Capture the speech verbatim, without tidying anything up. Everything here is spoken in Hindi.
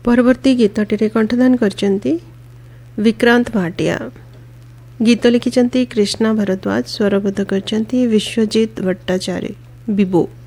परवर्ती गीतटी कंठदान करचंती विक्रांत भाटिया। गीत लिखिचंती कृष्णा भारद्वाज, स्वरबद्ध करचंती विश्वजीत भट्टाचार्य बिबो।